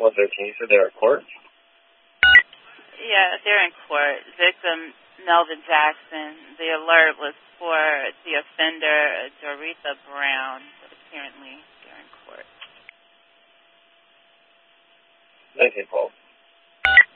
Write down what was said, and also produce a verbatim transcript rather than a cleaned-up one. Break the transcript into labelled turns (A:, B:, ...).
A: one thirteen, you said they're in court?
B: Yeah, they're in court. Victim Melvin Jackson. The alert was for the offender, Doretha Brown, but apparently they're in court.
A: nineteen twelve.